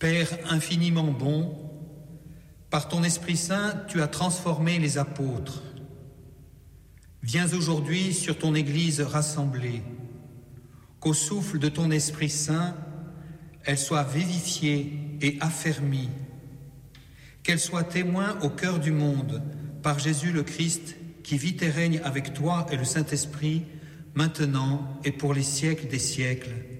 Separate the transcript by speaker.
Speaker 1: Père infiniment bon, par ton Esprit Saint, tu as transformé les apôtres. Viens aujourd'hui sur ton Église rassemblée, qu'au souffle de ton Esprit Saint, elle soit vivifiée et affermie, qu'elle soit témoin au cœur du monde, par Jésus le Christ, qui vit et règne avec toi et le Saint-Esprit, maintenant et pour les siècles des siècles.